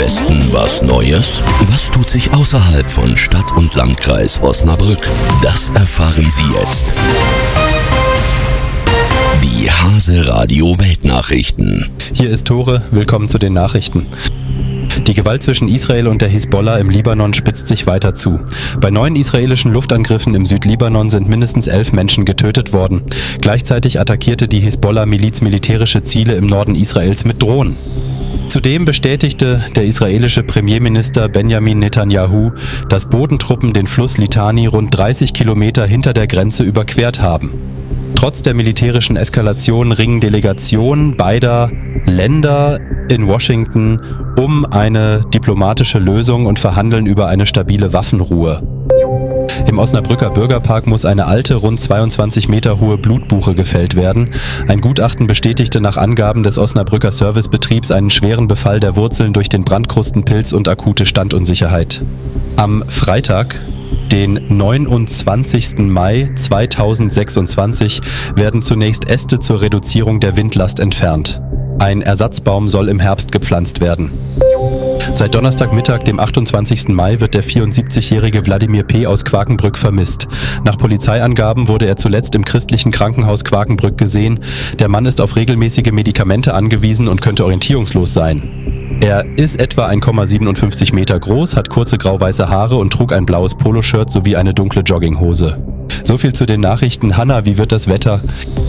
Westen was Neues? Was tut sich außerhalb von Stadt und Landkreis Osnabrück? Das erfahren Sie jetzt. Die Hase Radio Weltnachrichten. Hier ist Tore, willkommen zu den Nachrichten. Die Gewalt zwischen Israel und der Hisbollah im Libanon spitzt sich weiter zu. Bei 9 israelischen Luftangriffen im Südlibanon sind mindestens 11 Menschen getötet worden. Gleichzeitig attackierte die Hisbollah-Miliz militärische Ziele im Norden Israels mit Drohnen. Zudem bestätigte der israelische Premierminister Benjamin Netanyahu, dass Bodentruppen den Fluss Litani rund 30 Kilometer hinter der Grenze überquert haben. Trotz der militärischen Eskalation ringen Delegationen beider Länder in Washington um eine diplomatische Lösung und verhandeln über eine stabile Waffenruhe. Im Osnabrücker Bürgerpark muss eine alte, rund 22 Meter hohe Blutbuche gefällt werden. Ein Gutachten bestätigte nach Angaben des Osnabrücker Servicebetriebs einen schweren Befall der Wurzeln durch den Brandkrustenpilz und akute Standunsicherheit. Am Freitag, den 29. Mai 2026, werden zunächst Äste zur Reduzierung der Windlast entfernt. Ein Ersatzbaum soll im Herbst gepflanzt werden. Seit Donnerstagmittag, dem 28. Mai, wird der 74-jährige Wladimir P. aus Quakenbrück vermisst. Nach Polizeiangaben wurde er zuletzt im christlichen Krankenhaus Quakenbrück gesehen. Der Mann ist auf regelmäßige Medikamente angewiesen und könnte orientierungslos sein. Er ist etwa 1,57 Meter groß, hat kurze grau-weiße Haare und trug ein blaues Poloshirt sowie eine dunkle Jogginghose. So viel zu den Nachrichten. Hanna, wie wird das Wetter?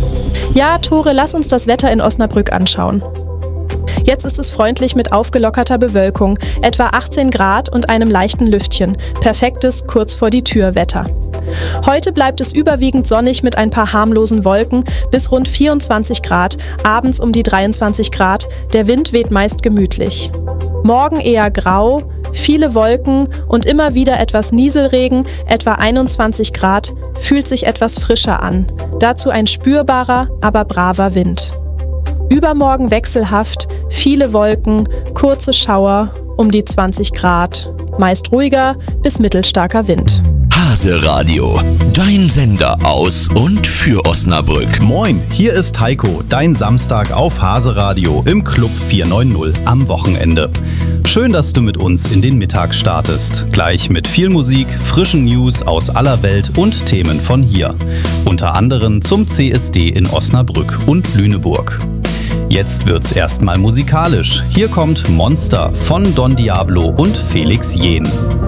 Ja, Tore, lass uns das Wetter in Osnabrück anschauen. Jetzt ist es freundlich mit aufgelockerter Bewölkung, etwa 18 Grad und einem leichten Lüftchen. Perfektes kurz vor die Tür Wetter. Heute bleibt es überwiegend sonnig mit ein paar harmlosen Wolken bis rund 24 Grad, abends um die 23 Grad, der Wind weht meist gemütlich. Morgen eher grau, viele Wolken und immer wieder etwas Nieselregen, etwa 21 Grad, fühlt sich etwas frischer an. Dazu ein spürbarer, aber braver Wind. Übermorgen wechselhaft, viele Wolken, kurze Schauer, um die 20 Grad, meist ruhiger bis mittelstarker Wind. Hase Radio, dein Sender aus und für Osnabrück. Moin, hier ist Heiko, dein Samstag auf Hase Radio im Club 490 am Wochenende. Schön, dass du mit uns in den Mittag startest. Gleich mit viel Musik, frischen News aus aller Welt und Themen von hier. Unter anderem zum CSD in Osnabrück und Lüneburg. Jetzt wird's erstmal musikalisch. Hier kommt Monster von Don Diablo und Felix Jähn.